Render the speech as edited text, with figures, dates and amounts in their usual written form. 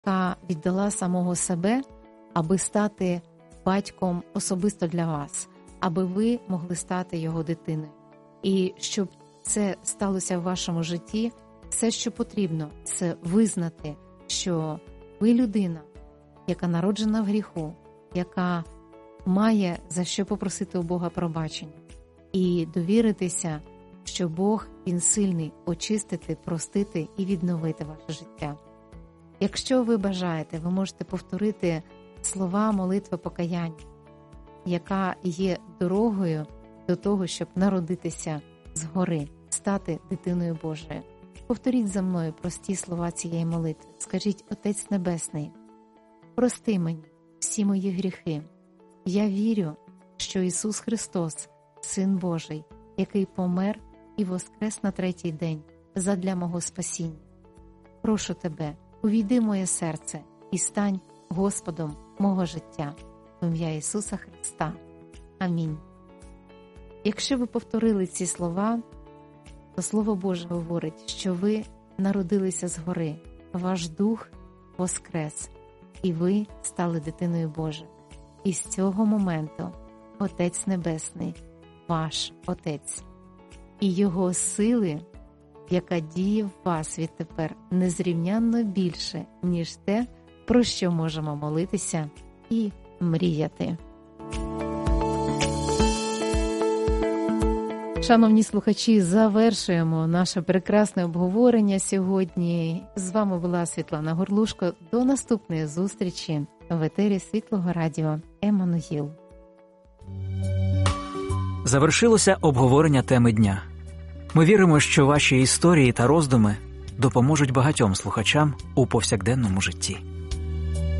яка віддала самого себе, аби стати батьком особисто для вас, аби ви могли стати його дитиною. І щоб це сталося в вашому житті, все, що потрібно, це визнати, що ви людина, яка народжена в гріху, яка має за що попросити у Бога пробачення, і довіритися, що Бог, Він сильний очистити, простити і відновити ваше життя. Якщо ви бажаєте, ви можете повторити слова молитви покаяння, яка є дорогою до того, щоб народитися згори, стати дитиною Божою. Повторіть за мною прості слова цієї молитви. Скажіть: Отець Небесний, прости мені всі мої гріхи. Я вірю, що Ісус Христос – Син Божий, який помер і воскрес на третій день задля мого спасіння. Прошу Тебе, увійди в моє серце і стань Господом мого життя. В ім'я Ісуса Христа. Амінь. Якщо ви повторили ці слова, то Слово Боже говорить, що ви народилися згори, ваш дух воскрес, і ви стали дитиною Божою. І з цього моменту Отець Небесний – ваш Отець. І Його сили, яка діє в вас відтепер, незрівнянно більше, ніж те, про що можемо молитися і мріяти. Шановні слухачі, завершуємо наше прекрасне обговорення сьогодні. З вами була Світлана Горлушко. До наступної зустрічі в етері Світлого радіо «Еммануїл». Завершилося обговорення теми дня. Ми віримо, що ваші історії та роздуми допоможуть багатьом слухачам у повсякденному житті.